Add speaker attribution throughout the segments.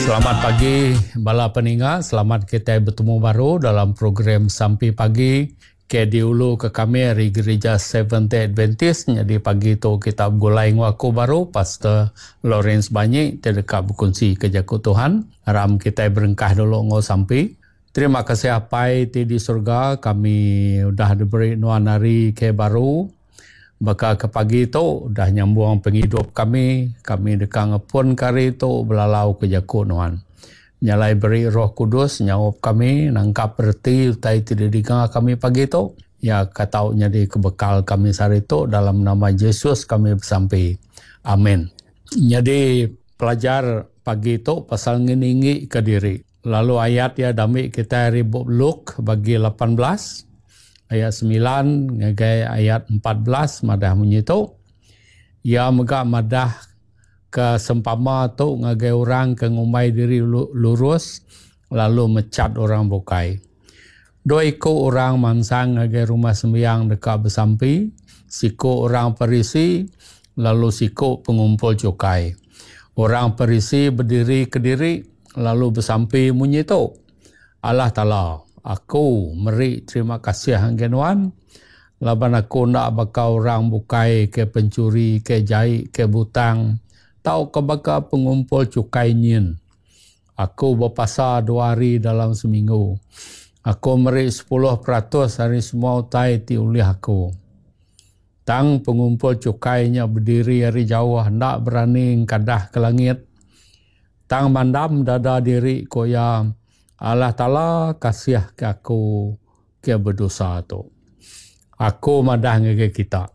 Speaker 1: Selamat pagi bala peningat, selamat kita bertemu baru dalam program Sampai Pagi ke diulu ke kami dari Gereja Seventh-day Adventist. Jadi pagi itu kita bergulai ngaku baru Pastor Lawrence Banyi terdekat berkongsi kejaku Tuhan. Ram kita berengkah dulu ngau sampai. Terima kasih apai di surga kami udah diberi nuanari ke baru. Maka ke pagi itu dah nyambung penghidup kami dekat ngepun kari itu belalau ke jaku nuan. Nyalai beri Roh Kudus nyawap kami nangkap berti utai tidak digang kami pagi itu. Ya katau jadi kebekal kami sehari itu dalam nama Yesus kami bersampai. Amin. Jadi pelajar pagi itu pasal ngeningi ke diri. Lalu ayat ya dami kita ribut Luke bagi 18. Ayat 9, ngagai ayat 14, madah menyitu. Ya megak madah ke sempama tu ngagai orang ke ngumai diri lurus, lalu mecat orang bukai. Dua ikut orang mansang ngagai rumah sembiang dekat bersampi, siku orang Parisi, lalu siku pengumpul cukai. Orang Parisi berdiri ke diri, lalu bersampi menyitu. Allah Ta'ala. Aku meri terima kasih hanggenuan. Laban aku nak bakal orang bukai ke pencuri, ke jahit, ke butang. Tau ke bakal pengumpul cukai nyin. Aku berpasar 2 hari dalam seminggu. Aku meri 10% hari semua utai ti oleh aku. Tang pengumpul cukainya berdiri hari jauh, hendak berani kadah ke langit. Tang mandam dada diri koya. Allah Ta'ala kasih ke aku ke berdosa tu. Aku madah ngege kita.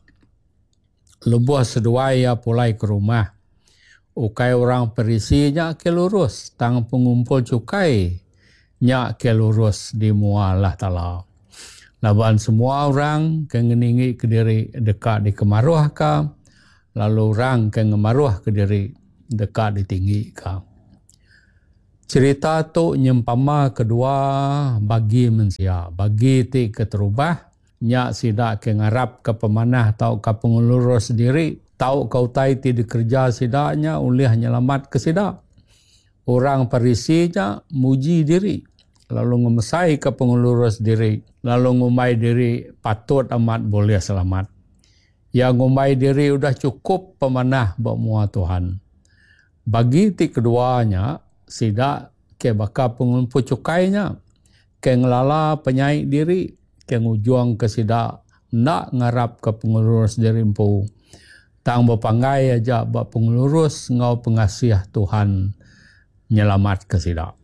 Speaker 1: Lebuh sedua ya pulai ke rumah. Ukai orang Parisinya ke lurus. Tang pengumpul cukai nya ke lurus di mua Allah Ta'ala. Laban semua orang ke ngeningi ke diri dekat di kemaruah ka. Lalu orang ke ngemaruah ke diri dekat di tinggi ka. Cerita tu nyempama kedua bagi manusia. Bagi ti keterubah. Nyak sidak ke ngarap ke pemanah tau ke pengulur sendiri. Tau kau tai ti dikerja sidaknya oleh nyelamat ke sidak. Orang Parisinya muji diri. Lalu ngemesai ke pengulur sendiri. Lalu ngumai diri patut amat boleh selamat. Yang ngumai diri udah cukup pemanah bermua Tuhan. Bagi ti keduanya sidak ke bakal pengumpul cukainya, ke ngelala penyaik diri, ke ngujuang ke sidak, nak ngarap ke pengurus diri empu. Tang berpanggai aja bak pengurus ngau pengasih Tuhan nyelamat ke sidak.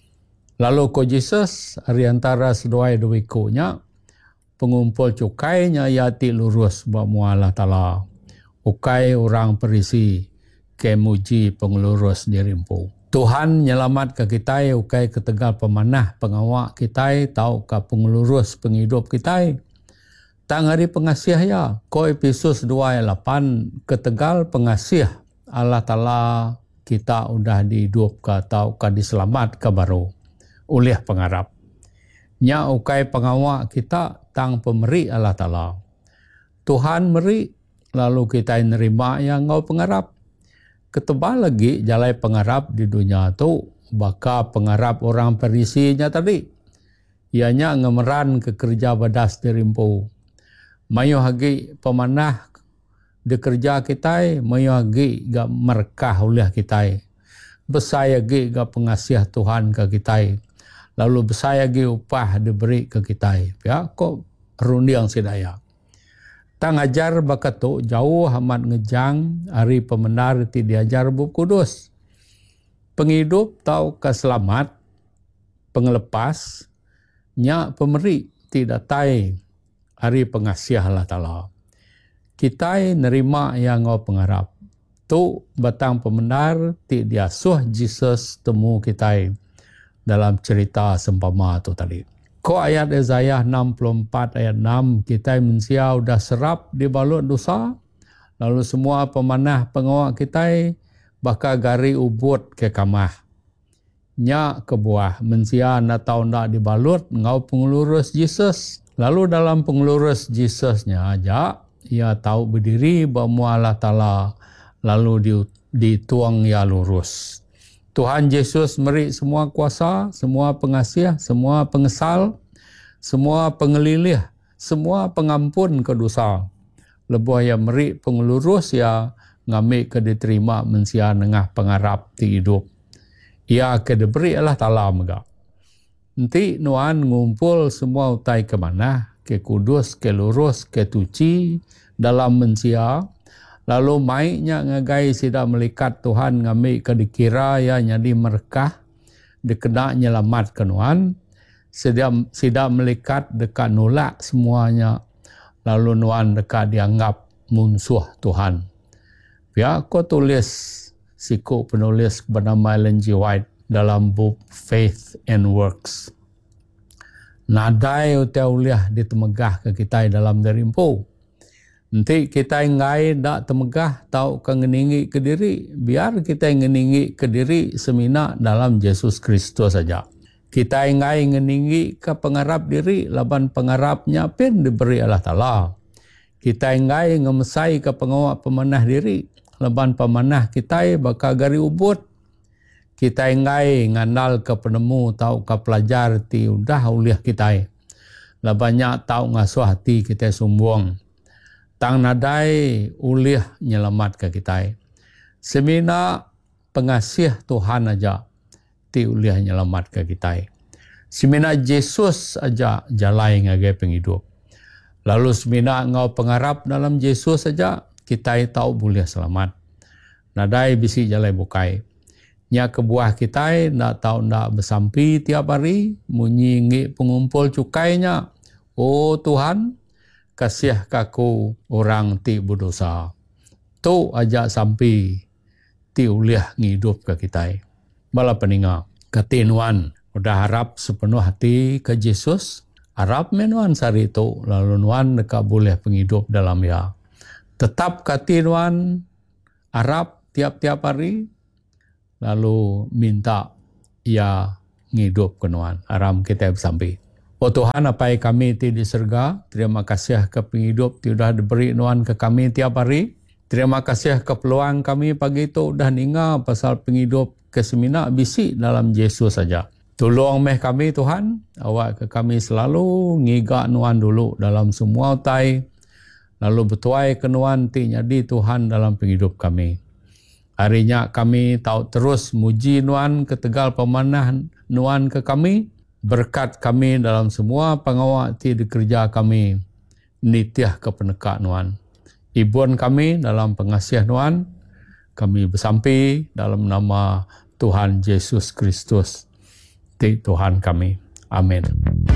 Speaker 1: Lalu ko Jesus, hari antara seduai duikunya, pengumpul cukainya yati lurus bak mualah Ta'ala. Ukai orang Parisi, ke muji pengurus diri empu. Tuhan nyelamat ke kita, ukai ketegal pemanah pengawak kita, tau ke pengurus penghidup kita. Tang hari pengasih ya, ko episode 2 ayat 8, ketegal pengasih Allah Ta'ala kita udah dihidup ke tau ke diselamat ke baru oleh pengarap. Nya ukai pengawak kita tang pemeri Allah Ta'ala. Tuhan meri, lalu kita nerima yang ngau pengarap. Ketebal lagi jalai pengarap di dunia tu baka pengarap orang Parisinya tadi. Ianya ngemeran ke kerja badas dirimpu. Mayu hagi pemanah dikerja kita, mayu hagi ga merkah oleh kita. Besar hagi ga pengasih Tuhan ke kita. Lalu besar hagi upah diberi ke kita. Ya, kok rundiang sidaya. Tang ajar bakat tu jauh amat ngejang hari pemenar ti diajar Buku Kudus. Penghidup tau keselamat, pengelepas, nya pemeri ti datai hari pengasih Allah Ta'ala. Kita nerima yang ngau pengarap. Tu batang pemenar ti diasuh Jesus temu kita dalam cerita sempama tu tadi. Ko ayat Yesaya 64 ayat 6, kita manusia udah serap di balut dosa, lalu semua pemanah pengawak kita bakal gari ubut ke kamah. Nya kebuah manusia nak tahu nak dibalut ngau pengurus Jesus. Lalu dalam pengurus Jesusnya aja, ia tahu berdiri bahwa Allah Ta'ala lalu dituang ia lurus. Tuhan Yesus meri semua kuasa, semua pengasih, semua pengesal, semua pengelilih, semua pengampun ke dosa. Lebuh yang meri pengelurus ya ngamik ke diterima mensia nengah pengarap ti hidup. Ia ke diberi Allah Ta'ala megak. Nanti nuan ngumpul semua utai ke mana, ke kudus, ke lurus, ke tuci dalam mensia. Lalu maiknya ngagai sida melikat Tuhan ngambil ke dikira ya jadi merkah dikena nyelamat ke nuan. Sida melikat dekat nolak semuanya. Lalu nuan dekat dianggap musuh Tuhan. Ya, aku tulis siku penulis bernama Ellen G. White dalam buku Faith and Works. Nadai utia-uliah ditemegah ke kita dalam derimpu. Nanti kita ngai dak temegah tau ke ngeningi ke diri, biar kita ngeningi ke diri semina dalam Yesus Kristus saja. Kita ngai ngeningi ke pengarap diri, laban pengarapnya pun diberi Allah Ta'ala. Kita ngai ngemesai ke pengawak pemanah diri, laban pemanah kita bakal gari ubut. Kita ngai ngandal ke penemu tau ke pelajar ti udah uliah kita. Labannya tau ngasuh hati kita sumbung. Tang nadai uliah nyelamat ke kita. Semina pengasih Tuhan aja ti uliah nyelamat ke kita. Semina Yesus aja jalai ngagai penghidup. Lalu semina ngau pengarap dalam Yesus aja kita tahu boleh selamat. Nadai bisi jalai bukai. Nya kebuah kita nak tahu nak bersampi tiap hari munyi pengumpul cukainya. Oh Tuhan, kasih kaku orang ti berdosa. Tu ajak sampai ti uliah ngidup ke kita. Bala peninga, katinuan udah harap sepenuh hati ke Yesus. Harap menuan sari tu lalu nuan dekat boleh penghidup dalam ya. Tetap katinuan harap tiap-tiap hari lalu minta ia ngidup ke nuan. Aram kita bersampai. Oh Tuhan, apa yang kami ti di surga, terima kasih ke penghidup ti sudah diberi nuan ke kami tiap hari. Terima kasih ke peluang kami pagi itu dah ninga pasal penghidup ke semina bisi dalam Yesus saja. Tolong meh kami Tuhan, awak ke kami selalu ngigak nuan dulu dalam semua utai, lalu betuai ke nuan ti jadi Tuhan dalam penghidup kami. Harinya kami tahu terus muji nuan ke tegal pemanah nuan ke kami. Berkat kami dalam semua pengawak ti dikerja kami nitiah ke penekak nuan. Ibuan kami dalam pengasih nuan, kami bersampai dalam nama Tuhan Yesus Kristus, ti Tuhan kami. Amin.